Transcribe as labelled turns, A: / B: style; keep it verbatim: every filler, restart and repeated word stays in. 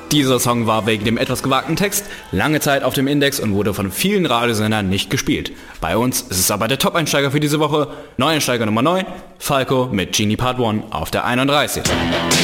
A: Dieser Song war wegen dem etwas gewagten Text lange Zeit auf dem Index und wurde von vielen Radiosendern nicht gespielt. Bei uns ist es aber der Top-Einsteiger für diese Woche. Neueinsteiger Nummer neun, Falco mit Genie Part eins auf der einunddreißig.